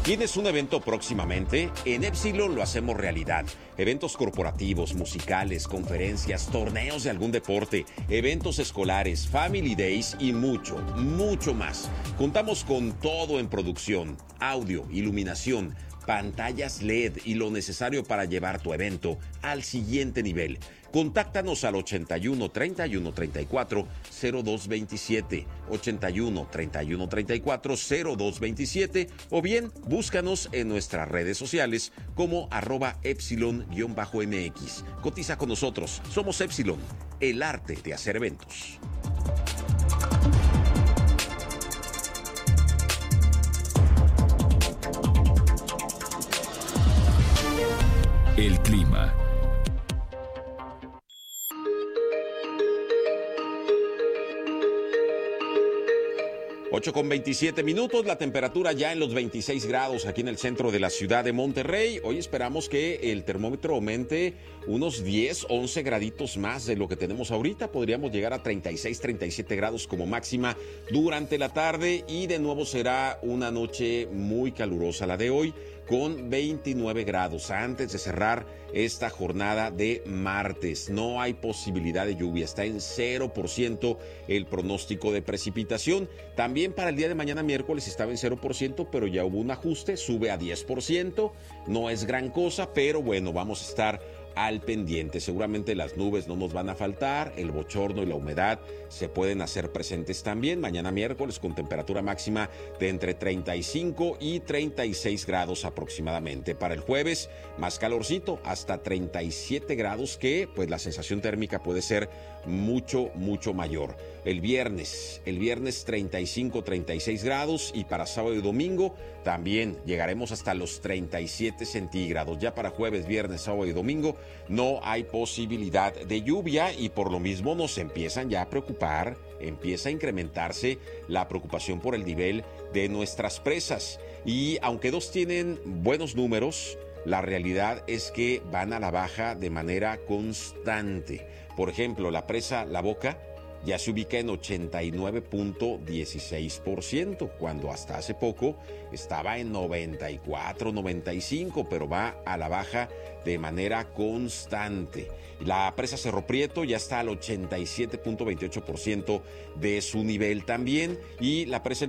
¿Tienes un evento próximamente? En Epsilon lo hacemos realidad. Eventos corporativos, musicales, conferencias, torneos de algún deporte, eventos escolares, family days y mucho, mucho más. Contamos con todo en producción, audio, iluminación, pantallas LED y lo necesario para llevar tu evento al siguiente nivel. Contáctanos al 81 31 34 0227, 81 31 34 0227 o bien búscanos en nuestras redes sociales como @Epsilon_MX. Cotiza con nosotros, somos Epsilon, el arte de hacer eventos. El clima. 8:27, la temperatura ya en los 26 grados aquí en el centro de la ciudad de Monterrey. Hoy esperamos que el termómetro aumente unos 10, 11 graditos más de lo que tenemos ahorita. Podríamos llegar a 36, 37 grados como máxima durante la tarde y de nuevo será una noche muy calurosa la de hoy, con 29 grados antes de cerrar esta jornada de martes. No hay posibilidad de lluvia, está en 0% el pronóstico de precipitación. También para el día de mañana miércoles estaba en 0%, pero ya hubo un ajuste, sube a 10%. No es gran cosa, pero bueno, vamos a estar al pendiente. Seguramente las nubes no nos van a faltar, el bochorno y la humedad se pueden hacer presentes también. Mañana miércoles con temperatura máxima de entre 35 y 36 grados aproximadamente. Para el jueves, más calorcito, hasta 37 grados, que pues la sensación térmica puede ser mucho, mucho mayor. El viernes 35, 36 grados y para sábado y domingo también llegaremos hasta los 37 centígrados. Ya para jueves, viernes, sábado y domingo no hay posibilidad de lluvia y por lo mismo nos empiezan ya a preocupar, empieza a incrementarse la preocupación por el nivel de nuestras presas. Y aunque dos tienen buenos números, la realidad es que van a la baja de manera constante. Por ejemplo, la presa La Boca ya se ubica en 89.16%, cuando hasta hace poco estaba en 94, 95, pero va a la baja de manera constante. La presa Cerro Prieto ya está al 87.28% de su nivel también, y la presa